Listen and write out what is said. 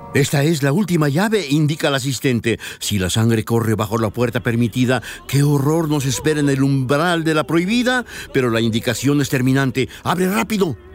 Esta es la última llave, indica el asistente. Si la sangre corre bajo la puerta permitida, qué horror nos espera en el umbral de la prohibida. Pero la indicación es terminante. ¡Abre rápido!